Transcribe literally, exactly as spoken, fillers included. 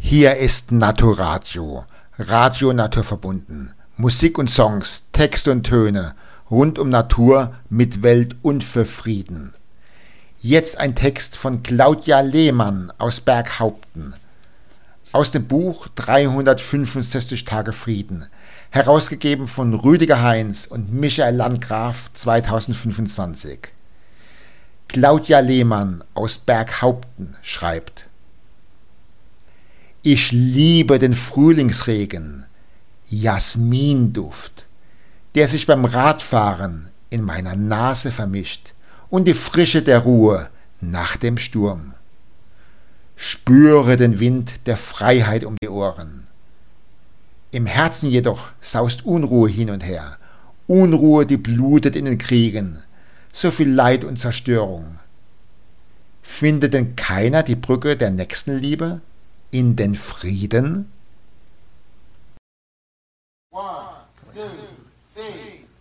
Hier ist Naturadio, Radio naturverbunden. Musik und Songs, Texte und Töne, rund um Natur, mit Welt und für Frieden. Jetzt ein Text von Claudia Lehmann aus Berghaupten. Aus dem Buch dreihundertfünfundsechzig Tage Frieden, herausgegeben von Rüdiger Heinz und Michael Landgraf zweitausendfünfundzwanzig. Claudia Lehmann aus Berghaupten schreibt: Ich liebe den Frühlingsregen, Jasminduft, der sich beim Radfahren in meiner Nase vermischt, und die Frische der Ruhe nach dem Sturm. Spüre den Wind der Freiheit um die Ohren. Im Herzen jedoch saust Unruhe hin und her, Unruhe, die blutet in den Kriegen, so viel Leid und Zerstörung. Findet denn keiner die Brücke der Nächstenliebe in den Frieden? One, two, three.